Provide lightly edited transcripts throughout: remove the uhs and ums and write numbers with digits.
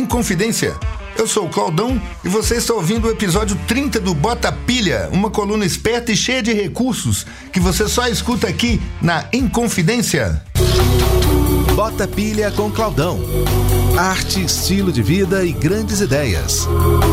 Confidência. Eu sou o Claudão e você está ouvindo o episódio 30 do Bota Pilha, uma coluna esperta e cheia de recursos que você só escuta aqui na Inconfidência. Bota Pilha com Claudão. Arte, estilo de vida e grandes ideias.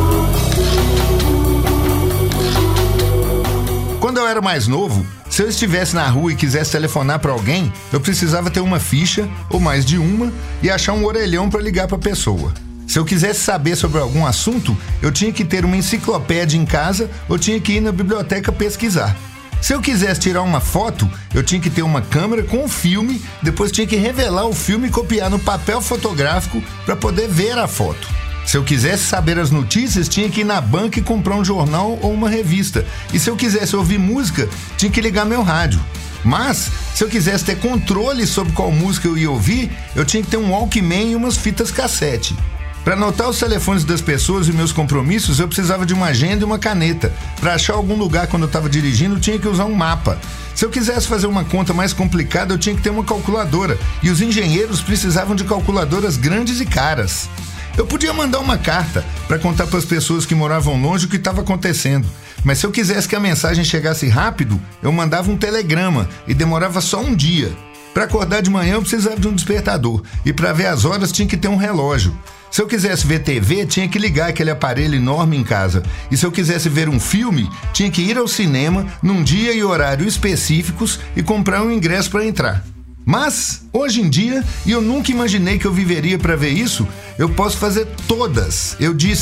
Quando eu era mais novo, se eu estivesse na rua e quisesse telefonar para alguém, eu precisava ter uma ficha, ou mais de uma, e achar um orelhão para ligar para a pessoa. Se eu quisesse saber sobre algum assunto, eu tinha que ter uma enciclopédia em casa ou tinha que ir na biblioteca pesquisar. Se eu quisesse tirar uma foto, eu tinha que ter uma câmera com um filme, depois tinha que revelar o filme e copiar no papel fotográfico para poder ver a foto. Se eu quisesse saber as notícias, tinha que ir na banca e comprar um jornal ou uma revista. E se eu quisesse ouvir música, tinha que ligar meu rádio. Mas, se eu quisesse ter controle sobre qual música eu ia ouvir, eu tinha que ter um Walkman e umas fitas cassete. Para anotar os telefones das pessoas e meus compromissos, eu precisava de uma agenda e uma caneta. Para achar algum lugar quando eu estava dirigindo, eu tinha que usar um mapa. Se eu quisesse fazer uma conta mais complicada, eu tinha que ter uma calculadora. E os engenheiros precisavam de calculadoras grandes e caras. Eu podia mandar uma carta para contar para as pessoas que moravam longe o que estava acontecendo. Mas se eu quisesse que a mensagem chegasse rápido, eu mandava um telegrama e demorava só um dia. Para acordar de manhã, eu precisava de um despertador. E para ver as horas, tinha que ter um relógio. Se eu quisesse ver TV, tinha que ligar aquele aparelho enorme em casa. E se eu quisesse ver um filme, tinha que ir ao cinema num dia e horário específicos e comprar um ingresso para entrar. Mas, hoje em dia, e eu nunca imaginei que eu viveria para ver isso, eu posso fazer todas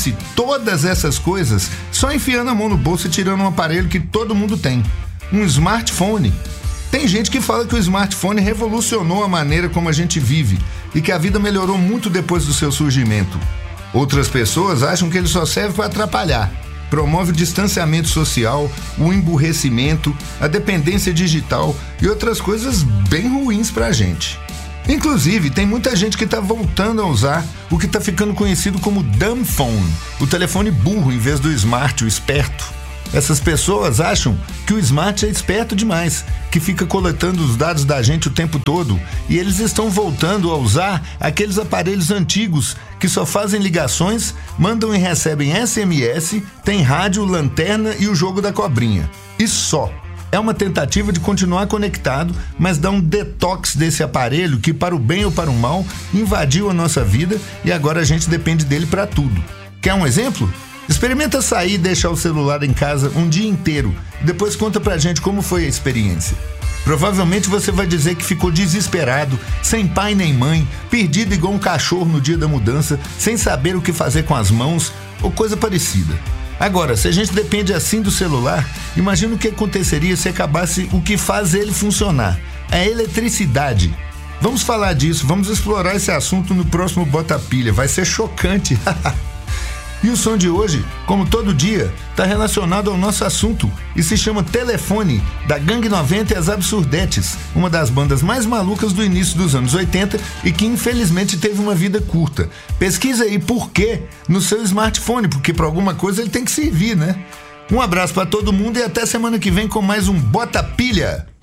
essas coisas, só enfiando a mão no bolso e tirando um aparelho que todo mundo tem. Um smartphone. Tem gente que fala que o smartphone revolucionou a maneira como a gente vive e que a vida melhorou muito depois do seu surgimento. Outras pessoas acham que ele só serve para atrapalhar. Promove o distanciamento social, o emburrecimento, a dependência digital e outras coisas bem ruins pra gente. Inclusive, tem muita gente que está voltando a usar o que está ficando conhecido como dumb phone, o telefone burro em vez do smart, o esperto. Essas pessoas acham que o smart é esperto demais, que fica coletando os dados da gente o tempo todo, e eles estão voltando a usar aqueles aparelhos antigos que só fazem ligações, mandam e recebem SMS, tem rádio, lanterna e o jogo da cobrinha. E só. É uma tentativa de continuar conectado, mas dá um detox desse aparelho que, para o bem ou para o mal, invadiu a nossa vida e agora a gente depende dele para tudo. Quer um exemplo? Experimenta sair e deixar o celular em casa um dia inteiro e depois conta pra gente como foi a experiência. Provavelmente você vai dizer que ficou desesperado, sem pai nem mãe, perdido igual um cachorro no dia da mudança, sem saber o que fazer com as mãos ou coisa parecida. Agora, se a gente depende assim do celular, imagina o que aconteceria se acabasse o que faz ele funcionar, a eletricidade. Vamos falar disso, vamos explorar esse assunto no próximo Bota Pilha, vai ser chocante. E o som de hoje, como todo dia, está relacionado ao nosso assunto e se chama Telefone, da Gangue 90 e as Absurdetes, uma das bandas mais malucas do início dos anos 80 e que infelizmente teve uma vida curta. Pesquisa aí por quê no seu smartphone, porque para alguma coisa ele tem que servir, né? Um abraço para todo mundo e até semana que vem com mais um Bota Pilha.